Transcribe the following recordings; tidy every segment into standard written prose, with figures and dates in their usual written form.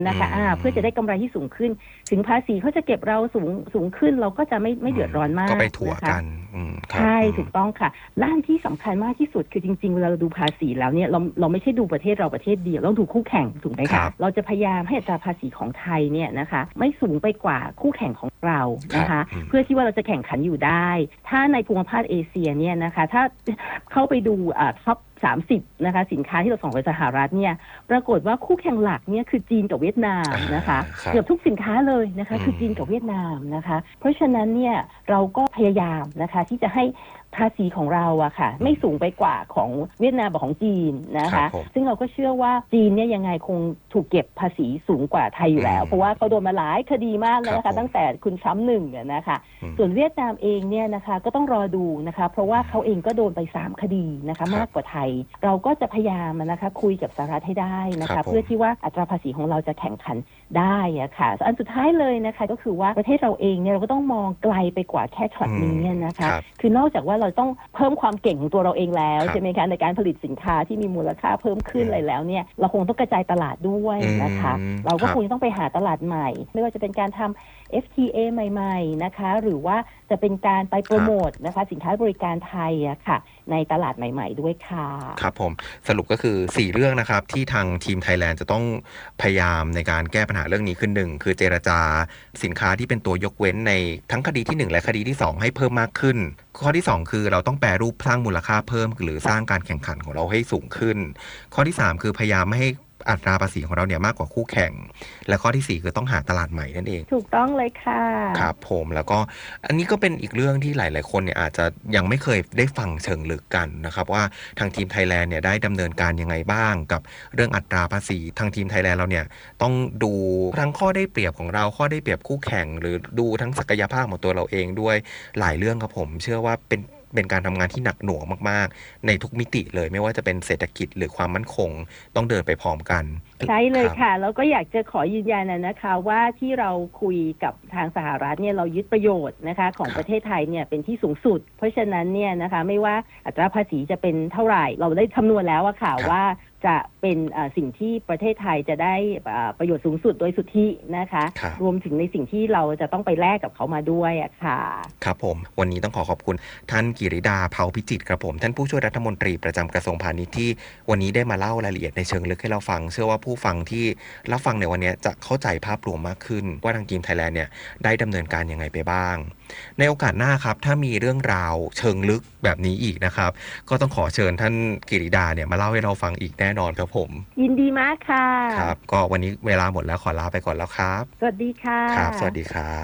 นะคะเพื่อจะได้กำไรที่สูงขึ้นถึงภาษีเขาจะเก็บเราสูงขึ้นเราก็จะไม่เดือดร้อนมากก็ไปถั่วกันใช่ถูกต้องค่ะด้านที่สำคัญมากที่สุดคือจริงๆเวลาเราดูภาษีแล้วเนี่ยเราไม่ใช่ดูประเทศเราประเทศเดียวเราดูคู่แข่งถูกไหมคะเราจะพยายามให้อัตราภาษีของไทยเนี่ยนะคะไม่สูงไปกว่าคู่แข่งของเรานะคะเพื่อที่ว่าเราจะแข่งขันอยู่ได้ถ้าในภูมิภาคเอเชียเนี่ยนะคะถ้าเข้าไปดูท็อป30นะคะสินค้าที่เราส่งไปสหรัฐเนี่ยปรากฏว่าคู่แข่งหลักเนี่ยคือจีนกับเวียดนามนะคะเกือบทุกสินค้าเลยนะคะคือจีนกับเวียดนามนะคะเพราะฉะนั้นเนี่ยเราก็พยายามนะคะที่จะให้ภาษีของเราอะค่ะไม่สูงไปกว่าของเวียดนามกับของจีนนะคะซึ่งเราก็เชื่อว่าจีนเนี่ยยังไงคงถูกเก็บภาษีสูงกว่าไทยอยู่แล้วเพราะว่าเขาโดนมาหลายคดีมากเลยนะคะตั้งแต่คุณทรัมป์1นะคะส่วนเวียดนามเองเนี่ยนะคะก็ต้องรอดูนะคะเพราะว่าเขาเองก็โดนไป3คดีนะคะมากกว่าไทยเราก็จะพยายามนะคะคุยกับสหรัฐให้ได้นะคะเพื่อที่ว่าอัตราภาษีของเราจะแข่งขันได้อะค่ะอันสุดท้ายเลยนะคะก็คือว่าประเทศเราเองเนี่ยเราก็ต้องมองไกลไปกว่าแค่ช็อตนี้นะคะคือนอกจากว่าเราต้องเพิ่มความเก่งของตัวเราเองแล้วใช่ไหมคะในการผลิตสินค้าที่มีมูลค่าเพิ่มขึ้นอะไรแล้วเนี่ยเราคงต้องกระจายตลาดด้วยนะคะเราก็คงต้องไปหาตลาดใหม่ไม่ว่าจะเป็นการทำ FTA ใหม่ๆนะคะหรือว่าจะเป็นการไปโปรโมทนะคะสินค้าบริการไทยอะค่ะในตลาดใหม่ๆด้วยค่ะครับผมสรุปก็คือ4เรื่องนะครับที่ทางทีมไทยแลนด์จะต้องพยายามในการแก้ปัญหาเรื่องนี้ขึ้น1คือเจรจาสินค้าที่เป็นตัวยกเว้นในทั้งคดีที่1และคดีที่2ให้เพิ่มมากขึ้นข้อที่2คือเราต้องแปรรูปสร้างมูลค่าเพิ่มหรือสร้างการแข่งขันของเราให้สูงขึ้นข้อที่3คือพยายามไม่ให้อัตราภาษีของเราเนี่ยมากกว่าคู่แข่งและข้อที่4คือต้องหาตลาดใหม่นั่นเองถูกต้องเลยค่ะครับผมแล้วก็อันนี้ก็เป็นอีกเรื่องที่หลายๆคนเนี่ยอาจจะยังไม่เคยได้ฟังเชิงลึกกันนะครับว่าทางทีมไทยแลนด์เนี่ยได้ดำเนินการยังไงบ้างกับเรื่องอัตราภาษีทางทีมไทยแลนด์เราเนี่ยต้องดูทั้งข้อได้เปรียบของเราข้อได้เปรียบคู่แข่งหรือดูทั้งศักยภาพของตัวเราเองด้วยหลายเรื่องครับผมเชื่อว่าเป็นการทำงานที่หนักหน่วงมากๆในทุกมิติเลยไม่ว่าจะเป็นเศรษฐกิจหรือความมั่นคงต้องเดินไปพร้อมกันใช่เลยค่ะแล้วก็อยากจะขอยืนยันนะคะว่าที่เราคุยกับทางสหรัฐเนี่ยเรายึดประโยชน์นะคะของประเทศไทยเนี่ยเป็นที่สูงสุดเพราะฉะนั้นเนี่ยนะคะไม่ว่าอัตราภาษีจะเป็นเท่าไหร่เราได้คำนวณแล้วอะค่ะว่าจะเป็นสิ่งที่ประเทศไทยจะได้ประโยชน์สูงสุดโดยสุทธินะคะรวมถึงในสิ่งที่เราจะต้องไปแลกกับเขามาด้วยอะค่ะครับผมวันนี้ต้องขอบคุณท่านกิริดาเผ่าพิจิตรครับผมท่านผู้ช่วยรัฐมนตรีประจำกระทรวงพาณิชย์ที่วันนี้ได้มาเล่ารายละเอียดในเชิงลึกให้เราฟังเชื่อว่าผู้ฟังที่รับฟังในวันนี้จะเข้าใจภาพรวมมากขึ้นว่าทางทีมไทยแลนด์เนี่ยได้ดำเนินการยังไงไปบ้างในโอกาสหน้าครับถ้ามีเรื่องราวเชิงลึกแบบนี้อีกนะครับก็ต้องขอเชิญท่านกิริดาเนี่ยมาเล่าให้เราฟังอีกแน่นอนครับผมยินดีมากค่ะครับก็วันนี้เวลาหมดแล้วขอลาไปก่อนแล้วครับสวัสดีค่ะครับสวัสดีครับ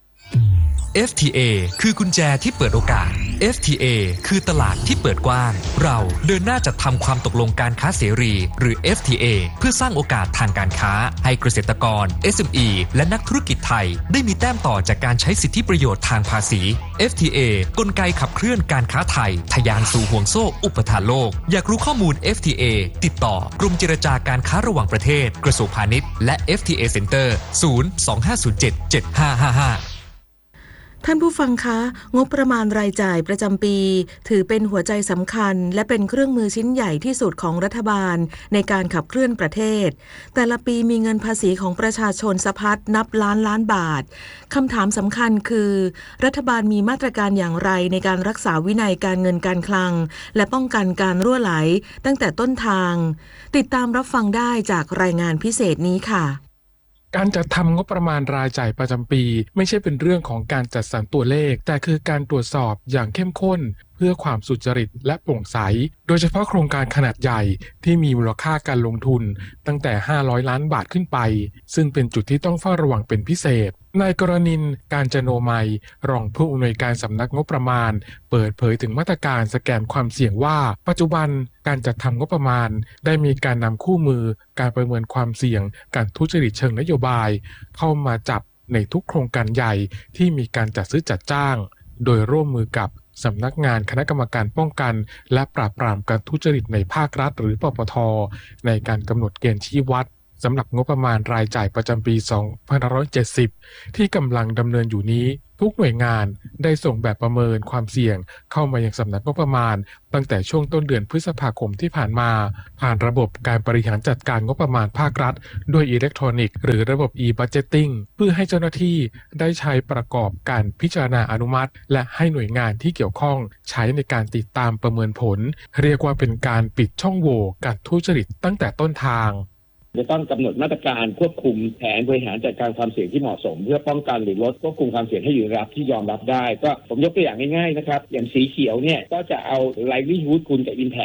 FTA คือกุญแจที่เปิดโอกาส FTA คือตลาดที่เปิดกว้างเราเดินหน้าจัดทำความตกลงการค้าเสรีหรือ FTA เพื่อสร้างโอกาสทางการค้าให้เกษตรกร SME และนักธุรกิจไทยได้มีแต้มต่อจากการใช้สิทธิประโยชน์ทางภาษี FTA กลไกขับเคลื่อนการค้าไทยทะยานสู่ห่วงโซ่อุปทานโลกอยากรู้ข้อมูล FTA ติดต่อกรมเจรจาการค้าระหว่างประเทศกระทรวงพาณิชย์และ FTA Center 025077555 ท่านผู้ฟังคะงบประมาณรายจ่ายประจำปีถือเป็นหัวใจสำคัญและเป็นเครื่องมือชิ้นใหญ่ที่สุดของรัฐบาลในการขับเคลื่อนประเทศแต่ละปีมีเงินภาษีของประชาชนสะพัดนับล้านบาทคำถามสำคัญคือรัฐบาลมีมาตรการอย่างไรในการรักษาวินัยการเงินการคลังและป้องกันการรั่วไหลตั้งแต่ต้นทางติดตามรับฟังได้จากรายงานพิเศษนี้ค่ะการจัดทำงบประมาณรายจ่ายประจำปีไม่ใช่เป็นเรื่องของการจัดสรรตัวเลขแต่คือการตรวจสอบอย่างเข้มข้นเพื่อความสุจริตและโปร่งใสโดยเฉพาะโครงการขนาดใหญ่ที่มีมูลค่าการลงทุนตั้งแต่500ล้านบาทขึ้นไปซึ่งเป็นจุดที่ต้องเฝ้าระวังเป็นพิเศษนายกรณินทร์ การจโนมัยรองผู้อำนวยการสำนักงบประมาณเปิดเผยถึงมาตรการสแกนความเสี่ยงว่าปัจจุบันการจัดทำงบประมาณได้มีการนำคู่มือการประเมินความเสี่ยงการทุจริตเชิงนโยบายเข้ามาจับในทุกโครงการใหญ่ที่มีการจัดซื้อจัดจ้างโดยร่วมมือกับสำนักงานคณะกรรมการป้องกันและปราบปรามการทุจริตในภาครัฐหรือปปท.ในการกำหนดเกณฑ์ชี้วัดสำหรับงบประมาณรายจ่ายประจำปี 2570 ที่กำลังดำเนินอยู่นี้ทุกหน่วยงานได้ส่งแบบประเมินความเสี่ยงเข้ามายังสำนักงบประมาณตั้งแต่ช่วงต้นเดือนพฤษภาคมที่ผ่านมาผ่านระบบการบริหารจัดการงบประมาณภาครัฐด้วยอิเล็กทรอนิกส์หรือระบบ e-budgeting เพื่อให้เจ้าหน้าที่ได้ใช้ประกอบการพิจารณาอนุมัติและให้หน่วยงานที่เกี่ยวข้องใช้ในการติดตามประเมินผลเรียกว่าเป็นการปิดช่องโหว่การทุจริตตั้งแต่ต้นทางจะต้องกำหนดมาตรการควบคุมแผนบริหารจัดการความเสี่ยงที่เหมาะสมเพื่อป้องกันหรือลดควบคุมความเสี่ยงให้อยู่ในระดับที่ยอมรับได้ก็ผมยกตัวอย่างง่ายๆนะครับอย่างสีเขียวเนี่ยก็จะเอา livelihood คูณกับ impact